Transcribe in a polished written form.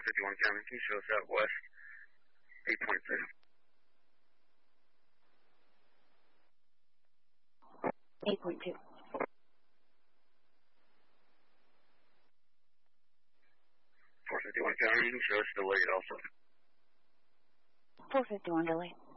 451 County, can you show southwest 8.2? 8.2. 451 County, you can show us delayed also. 451 delay.